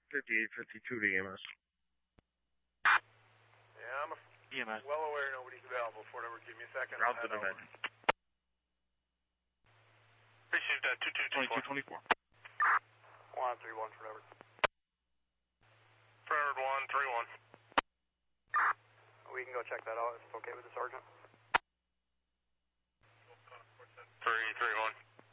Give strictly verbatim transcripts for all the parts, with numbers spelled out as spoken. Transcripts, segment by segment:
fifty-eight fifty-two to E M S. Yeah, I'm a E M S. well aware nobody's available. Fort Edward, give me a second. Route to the med. Received uh, two two two twenty-two twenty-four. one three one Fort Edward. Fort Edward one three one. We can go check that out if it's okay with the sergeant. three three one.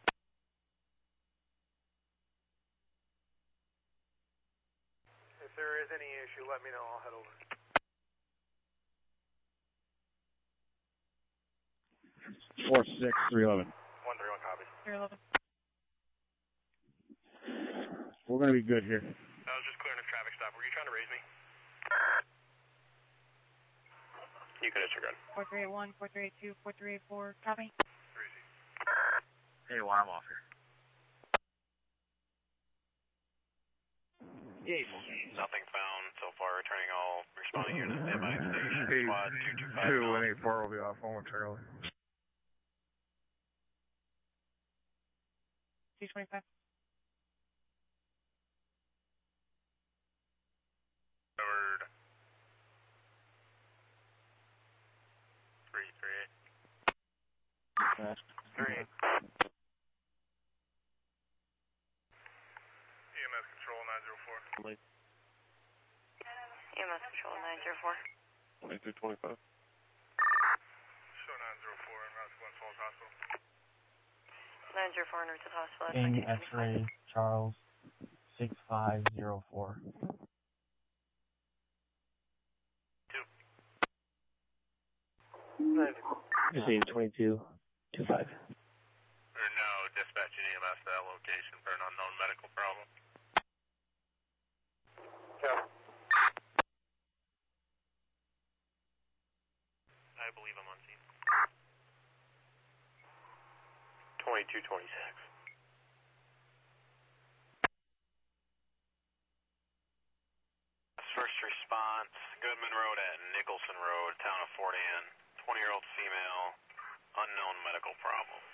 If there is any issue, let me know. I'll head over. four six three eleven. one three one copies. three eleven. We're going to be good here. I was just clearing a traffic stop. Were you trying to raise me? You can disregard. four three eight one, four three eight two, four three eight four, copy. Hey, well, I'm off here. Yeah. Nothing found so far. Returning all responding units. Standby station. Hey, Squad two two five. two one eight four will be off momentarily. two twenty-five. Third. Three three eight. Three. E M S control nine zero four. E M S control nine zero four. twenty-two twenty-five. Show nine zero four en route to Glens Falls Hospital. nine zero four en route to the hospital. King X-ray Charles six five zero four. Two. Receive twenty-two two five. Or no, dispatching E M S to that location for an unknown medical problem. Yeah. I believe I'm on scene. twenty-two twenty-six. First response, Goodman Road at Nicholson Road, town of Fort Ann. twenty-year-old female, unknown medical problem.